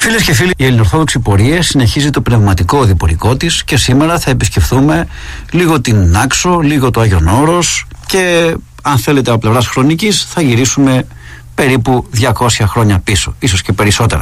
Φίλες και φίλοι, η Ελληνοορθόδοξη πορεία συνεχίζει το πνευματικό οδηπορικό της και σήμερα θα επισκεφθούμε λίγο την Νάξο, λίγο το Άγιον Όρος και αν θέλετε από πλευράς χρονικής θα γυρίσουμε περίπου 200 χρόνια πίσω, ίσως και περισσότερα.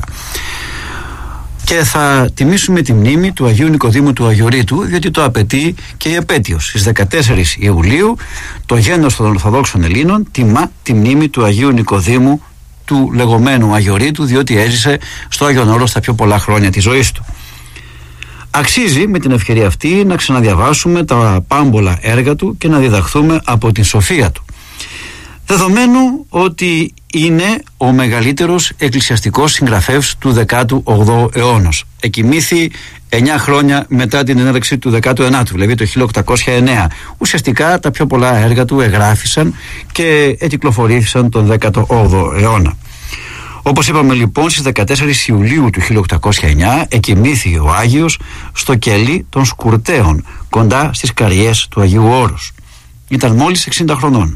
Και θα τιμήσουμε τη μνήμη του Αγίου Νικοδήμου του Αγιορείτου, διότι το απαιτεί και η επέτειος. Στις 14 Ιουλίου το γένος των Ορθοδόξων Ελλήνων τιμά τη μνήμη του Αγίου Νικοδήμου του λεγόμενου Αγιορείτου, διότι έζησε στο Άγιον Όρος τα πιο πολλά χρόνια της ζωής του. Αξίζει με την ευκαιρία αυτή να ξαναδιαβάσουμε τα πάμπολα έργα του και να διδαχθούμε από την σοφία του. Δεδομένου ότι είναι ο μεγαλύτερος εκκλησιαστικός συγγραφέας του 18ου αιώνα. Εκοιμήθη 9 χρόνια μετά την έναρξη του 19ου, δηλαδή το 1809. Ουσιαστικά τα πιο πολλά έργα του εγγράφησαν και εκυκλοφορήθησαν τον 18ο αιώνα. Όπως είπαμε λοιπόν, στις 14 Ιουλίου του 1809 εκοιμήθη ο Άγιος στο κελί των Σκουρτέων, κοντά στις καριές του Αγίου Όρους. Ήταν μόλις 60 χρονών.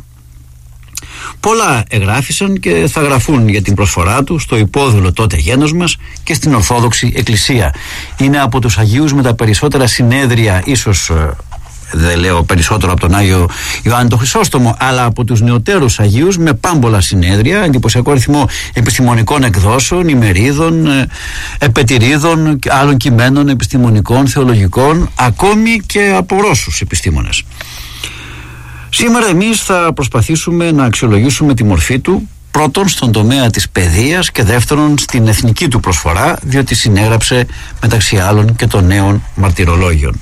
Πολλά εγγράφησαν και θα γραφούν για την προσφορά του στο υπόδουλο τότε γένος μας και στην Ορθόδοξη Εκκλησία. Είναι από τους Αγίους με τα περισσότερα συνέδρια, ίσως δεν λέω περισσότερο από τον Άγιο Ιωάννη τον Χρυσόστομο, αλλά από τους νεωτέρους Αγίους με πάμπολα συνέδρια, εντυπωσιακό αριθμό επιστημονικών εκδόσεων, ημερίδων, επετηρίδων, άλλων κειμένων επιστημονικών, θεολογικών, ακόμη και από Ρώσους επιστήμονες. Σήμερα εμείς θα προσπαθήσουμε να αξιολογήσουμε τη μορφή του, πρώτον στον τομέα της παιδείας και δεύτερον στην εθνική του προσφορά, διότι συνέγραψε μεταξύ άλλων και των νέων μαρτυρολόγιων.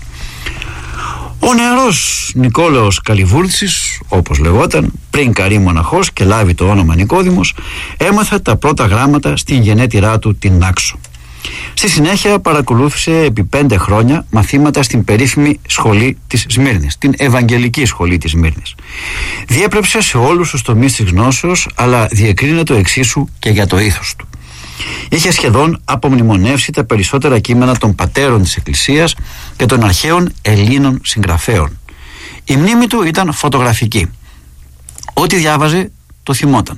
Ο νεαρός Νικόλαος Καλιβούρτσης, όπως λεγόταν, πριν καρεί μοναχός και λάβει το όνομα Νικόδημος, έμαθε τα πρώτα γράμματα στην γενέτειρά του την Νάξο. Στη συνέχεια παρακολούθησε επί 5 χρόνια μαθήματα στην περίφημη σχολή της Σμύρνης, την Ευαγγελική Σχολή της Σμύρνης. Διέπρεψε σε όλους τους τομείς της γνώσεως, αλλά διεκρίνε το εξίσου και για το ήθος του. Είχε σχεδόν απομνημονεύσει τα περισσότερα κείμενα των πατέρων της Εκκλησίας και των αρχαίων Ελλήνων συγγραφέων. Η μνήμη του ήταν φωτογραφική. Ό,τι διάβαζε το θυμόταν.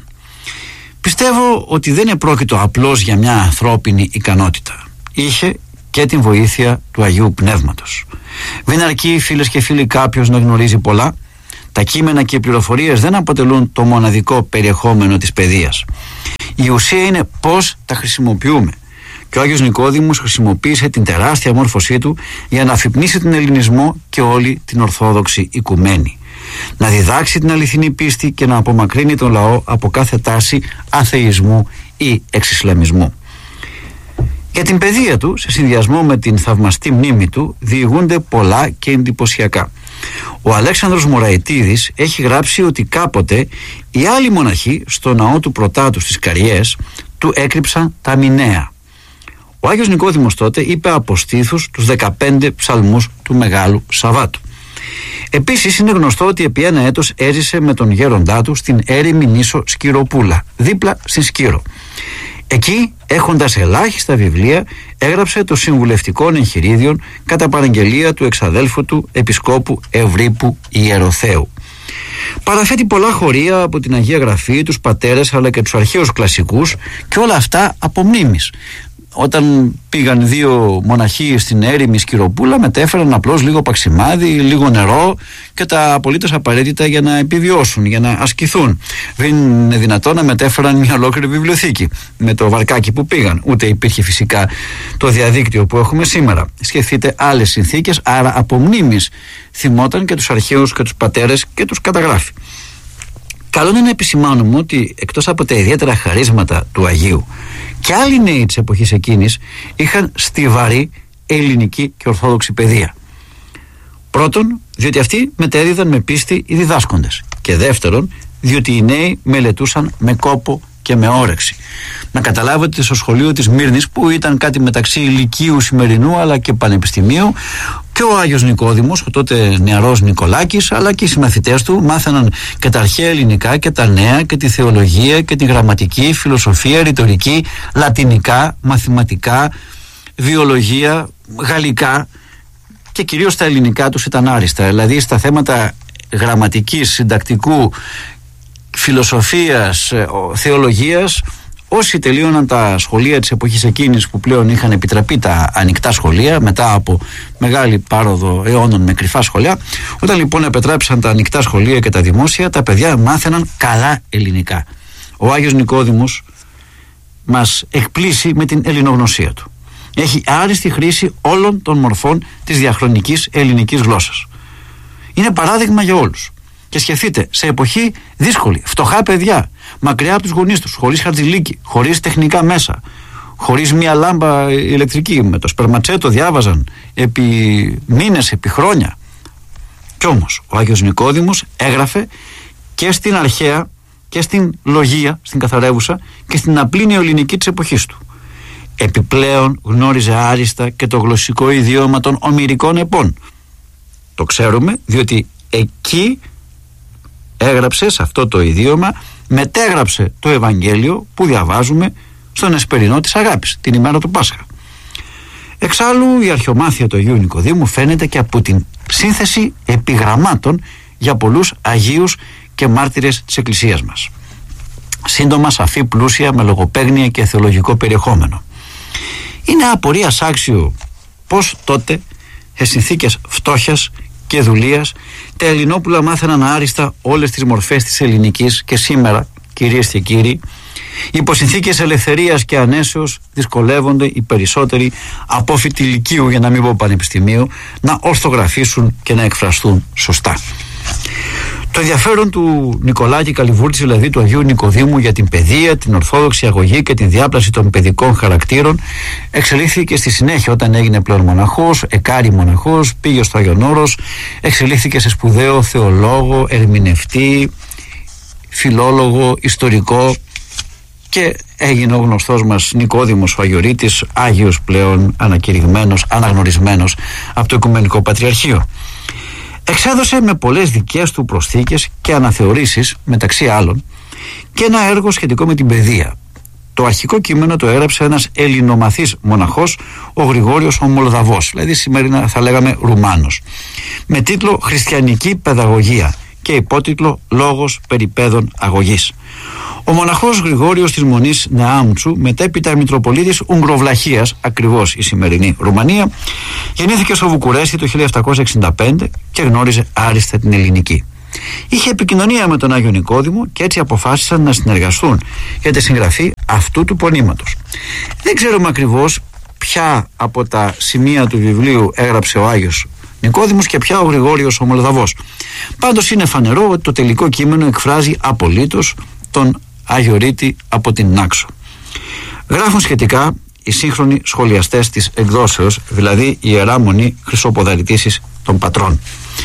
Πιστεύω ότι δεν επρόκειτο απλώς για μια ανθρώπινη ικανότητα. Είχε και την βοήθεια του Αγίου Πνεύματος. Δεν αρκεί, φίλες και φίλοι, κάποιος να γνωρίζει πολλά. Τα κείμενα και οι πληροφορίες δεν αποτελούν το μοναδικό περιεχόμενο της παιδείας. Η ουσία είναι πώς τα χρησιμοποιούμε. Και ο Άγιος Νικόδημος χρησιμοποίησε την τεράστια μόρφωσή του για να αφυπνίσει τον ελληνισμό και όλη την Ορθόδοξη οικουμένη. Να διδάξει την αληθινή πίστη και να απομακρύνει τον λαό από κάθε τάση αθεϊσμού ή εξισλαμισμού. Για την παιδεία του, σε συνδυασμό με την θαυμαστή μνήμη του, διηγούνται πολλά και εντυπωσιακά. Ο Αλέξανδρος Μωραϊτίδης έχει γράψει ότι κάποτε οι άλλοι μοναχοί στο ναό του Πρωτάτου στις Καριές του έκρυψαν τα μηνέα. Ο Άγιος Νικόδημος τότε είπε από στήθους τους 15 ψαλμούς του Μεγάλου Σαββάτου. Επίσης είναι γνωστό ότι επί ένα έτος έζησε με τον γέροντά του στην έρημη νήσο Σκυροπούλα, δίπλα στην Σκύρο. Εκεί, έχοντας ελάχιστα βιβλία, έγραψε το Συμβουλευτικών Εγχειρίδιων κατά παραγγελία του εξαδέλφου του Επισκόπου Ευρύπου Ιεροθέου. Παραθέτει πολλά χωρία από την Αγία Γραφή, τους πατέρες αλλά και τους αρχαίους κλασικούς και όλα αυτά από μνήμης. Όταν πήγαν 2 μοναχοί στην έρημη Σκυροπούλα, μετέφεραν απλώς λίγο παξιμάδι, λίγο νερό και τα απολύτως απαραίτητα για να επιβιώσουν, για να ασκηθούν. Δεν είναι δυνατόν να μετέφεραν μια ολόκληρη βιβλιοθήκη με το βαρκάκι που πήγαν. Ούτε υπήρχε φυσικά το διαδίκτυο που έχουμε σήμερα. Σκεφτείτε άλλες συνθήκες, άρα από μνήμης θυμόταν και τους αρχαίους και τους πατέρες και τους καταγράφει. Καλό είναι να επισημάνουμε ότι εκτός από τα ιδιαίτερα χαρίσματα του Αγίου, και άλλοι νέοι της εποχής εκείνης είχαν στιβαρή ελληνική και ορθόδοξη παιδεία. Πρώτον, διότι αυτοί μετέδιδαν με πίστη οι διδάσκοντες. Και δεύτερον, διότι οι νέοι μελετούσαν με κόπο και με όρεξη. Να καταλάβετε, στο σχολείο της Μύρνης, που ήταν κάτι μεταξύ ηλικίου σημερινού αλλά και πανεπιστημίου, και ο Άγιος Νικόδημος, ο τότε νεαρός Νικολάκης, αλλά και οι συμμαθητές του μάθαιναν και τα αρχαία ελληνικά και τα νέα και τη θεολογία και τη γραμματική, φιλοσοφία, ρητορική, λατινικά, μαθηματικά, βιολογία, γαλλικά, και κυρίως τα ελληνικά τους ήταν άριστα. Δηλαδή στα θέματα γραμματικής, συντακτικού, φιλοσοφίας, θεολογίας, όσοι τελείωναν τα σχολεία της εποχής εκείνης που πλέον είχαν επιτραπεί τα ανοιχτά σχολεία μετά από μεγάλη πάροδο αιώνων με κρυφά σχολεία, όταν λοιπόν επετράπησαν τα ανοιχτά σχολεία και τα δημόσια, τα παιδιά μάθαιναν καλά ελληνικά. Ο Άγιος Νικόδημος μας εκπλήσει με την ελληνογνωσία του. Έχει άριστη χρήση όλων των μορφών της διαχρονικής ελληνικής γλώσσας. Είναι παράδειγμα για όλους. Και σκεφτείτε, σε εποχή δύσκολη, φτωχά παιδιά, μακριά από τους γονείς τους, χωρίς χαρτζηλίκι, χωρίς τεχνικά μέσα, χωρίς μια λάμπα ηλεκτρική, με το σπερματσέτο διάβαζαν επί μήνες, επί χρόνια. Κι όμως ο Άγιος Νικόδημος έγραφε και στην αρχαία και στην λογία, στην καθαρεύουσα, και στην απλή νεοελληνική της εποχής του. Επιπλέον γνώριζε άριστα και το γλωσσικό ιδίωμα των ομηρικών επών. Το ξέρουμε διότι εκεί έγραψε, σε αυτό το ιδίωμα μετέγραψε το Ευαγγέλιο που διαβάζουμε στον Εσπερινό της Αγάπης την ημέρα του Πάσχα. Εξάλλου η αρχαιομάθεια του Αγίου Νικοδήμου φαίνεται και από την σύνθεση επιγραμμάτων για πολλούς Αγίους και μάρτυρες της Εκκλησίας μας. Σύντομα, σαφή, πλούσια, με λογοπαίγνια και θεολογικό περιεχόμενο. Είναι απορίας άξιο πως τότε, σε συνθήκες φτώχειας και δουλείας, τα Ελληνόπουλα μάθαιναν άριστα όλες τις μορφές της ελληνικής, και σήμερα, κυρίες και κύριοι, υπό συνθήκες ελευθερίας και ανέσεως δυσκολεύονται οι περισσότεροι απόφοιτοι λυκείου, για να μην πω πανεπιστημίου, να ορθογραφήσουν και να εκφραστούν σωστά. Το ενδιαφέρον του Νικολάκη Καλιβούρτση, δηλαδή του Αγίου Νικοδήμου, για την παιδεία, την ορθόδοξη αγωγή και την διάπλαση των παιδικών χαρακτήρων εξελίχθηκε στη συνέχεια όταν έγινε πλέον μοναχός, εκάρη μοναχός, πήγε στο Άγιον Όρος, εξελίχθηκε σε σπουδαίο θεολόγο, ερμηνευτή, φιλόλογο, ιστορικό και έγινε ο γνωστός μας Νικόδημος ο Αγιορείτης, Άγιος πλέον, ανακηρυγμένος, αναγνωρισμένος από το Οικουμενικό Πατριαρχείο. Εξέδωσε με πολλές δικές του προσθήκες και αναθεωρήσεις, μεταξύ άλλων, και ένα έργο σχετικό με την παιδεία. Το αρχικό κείμενο το έγραψε ένας ελληνομαθής μοναχός, ο Γρηγόριος ο Μολδαβός, δηλαδή σημερινά θα λέγαμε Ρουμάνος, με τίτλο «Χριστιανική Παιδαγωγία» και υπότιτλο «Λόγος περί παιδών αγωγής». Ο μοναχός Γρηγόριος της Μονής Νεάμτσου, μετέπειτα Μητροπολίτης Ουγγροβλαχίας, ακριβώς η σημερινή Ρουμανία, γεννήθηκε στο Βουκουρέστι το 1765 και γνώριζε άριστα την ελληνική. Είχε επικοινωνία με τον Άγιο Νικόδημο και έτσι αποφάσισαν να συνεργαστούν για τη συγγραφή αυτού του πονήματος. Δεν ξέρουμε ακριβώς ποια από τα σημεία του βιβλίου έγραψε ο Άγιος Νικόδημος και ποια ο Γρηγόριος ο Μολδαβός. Πάντως είναι φανερό ότι το τελικό κείμενο εκφράζει απολύτως τον Αγιορείτη από την Νάξο. Γράφουν σχετικά οι σύγχρονοι σχολιαστές της εκδόσεως, δηλαδή η Ιερά Μονή Χρυσοποδαρητήσης των Πατρών.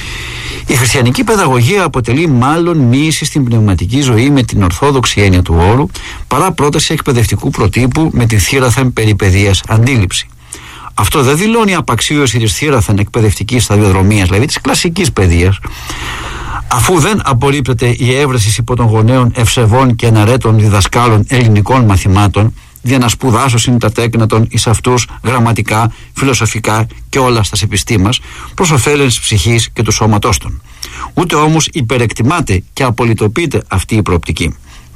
Η χριστιανική παιδαγωγία αποτελεί μάλλον μοίηση στην πνευματική ζωή με την ορθόδοξη έννοια του όρου, παρά πρόταση εκπαιδευτικού προτύπου με την θύραθεν περί παιδείας αντίληψη. Αυτό δεν δηλώνει απαξίωση της θύραθεν εκπαιδευτικής σταδιοδρομίας, δηλαδή της κλασικής παιδείας, αφού δεν απορρίπτεται η έβρεση υπό των γονέων ευσεβών και εναρέτων διδασκάλων ελληνικών μαθημάτων, για να σπουδάσωσιν τα τέκνα των εις αυτούς γραμματικά, φιλοσοφικά και όλα στας επιστήμας, προς ωφέλεν της ψυχής και του σώματός των. Ούτε όμως υπερεκτιμάται και απολυτοποιείται αυτή η προοπτική.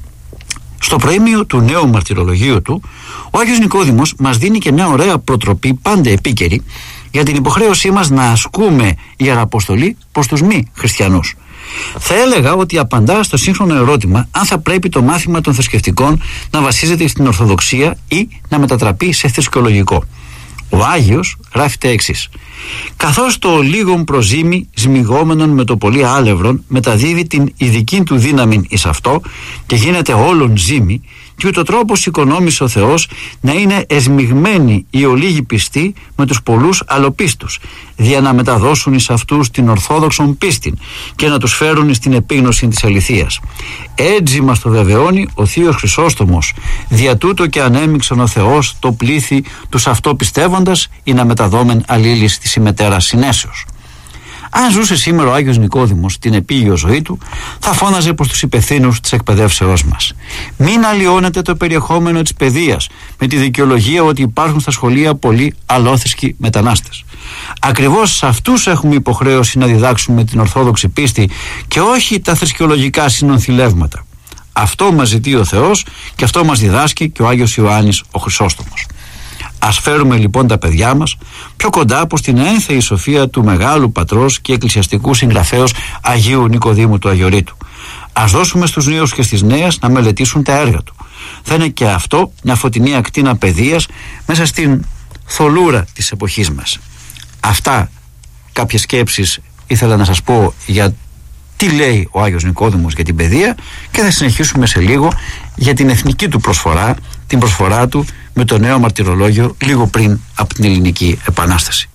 Στο προήμιο του νέου μαρτυρολογίου του, ο Άγιος Νικόδημος μας δίνει και μια ωραία προτροπή, πάντα επίκαιρη, για την υποχρέωσή μας να ασκούμε ιεραποστολή προς τους μη χριστιανούς. Θα έλεγα ότι απαντά στο σύγχρονο ερώτημα αν θα πρέπει το μάθημα των θρησκευτικών να βασίζεται στην Ορθοδοξία ή να μετατραπεί σε θρησκολογικό. Ο Άγιος γράφει τα εξής: «Καθώς το λίγον προζήμι σμιγόμενον με το πολύ άλευρον μεταδίδει την ειδική του δύναμη εις αυτό και γίνεται όλον ζήμι, και ούτω τρόπος οικονόμησε ο Θεός να είναι εσμιγμένοι οι ολίγοι πιστοί με τους πολλούς αλλοπίστους, δια να μεταδώσουν εις αυτούς την ορθόδοξον πίστην και να τους φέρουν στην επίγνωση της αληθείας. Έτσι μας το βεβαιώνει ο Θείος Χρυσόστομος, δια τούτο και ανέμειξαν ο Θεός το πλήθη τους αυτό πιστεύοντας ή να μεταδόμεν αλλήλεις της ημετέρας συνέσεως». Αν ζούσε σήμερα ο Άγιος Νικόδημος την επίγειο ζωή του, θα φώναζε προς τους υπευθύνους της εκπαιδεύσεώς μας: μην αλλοιώνετε το περιεχόμενο της παιδείας με τη δικαιολογία ότι υπάρχουν στα σχολεία πολλοί αλόθρησκοι μετανάστες. Ακριβώς σε αυτούς έχουμε υποχρέωση να διδάξουμε την ορθόδοξη πίστη και όχι τα θρησκεολογικά συνονθηλεύματα. Αυτό μας ζητεί ο Θεός και αυτό μας διδάσκει και ο Άγιος Ιωάννης ο Χρυσόστομος. Ας φέρουμε λοιπόν τα παιδιά μας πιο κοντά προς την ένθεη σοφία του μεγάλου πατρός και εκκλησιαστικού συγγραφέως Αγίου Νικοδήμου του Αγιορείτου. Ας δώσουμε στους νέους και στις νέες να μελετήσουν τα έργα του. Θα είναι και αυτό μια φωτεινή ακτίνα παιδείας μέσα στην θολούρα της εποχής μας. Αυτά κάποιες σκέψεις ήθελα να σας πω για τι λέει ο Άγιος Νικόδημος για την παιδεία και θα συνεχίσουμε σε λίγο για την εθνική του προσφορά, την προσφορά του με το νέο μαρτυρολόγιο λίγο πριν από την Ελληνική Επανάσταση.